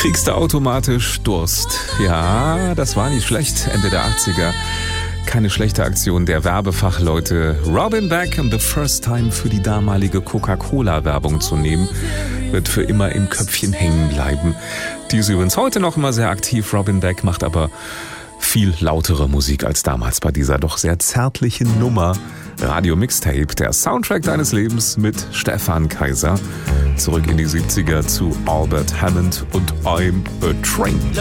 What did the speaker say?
Kriegst du automatisch Durst. Ja, das war nicht schlecht, Ende der 80er. Keine schlechte Aktion der Werbefachleute. Robin Beck and the First Time für die damalige Coca-Cola-Werbung zu nehmen, wird für immer im Köpfchen hängen bleiben. Die ist übrigens heute noch immer sehr aktiv. Robin Beck macht aber viel lautere Musik als damals bei dieser doch sehr zärtlichen Nummer. Radio Mixtape, der Soundtrack deines Lebens mit Stefan Kaiser. Zurück in die 70er zu Albert Hammond und I'm a Train.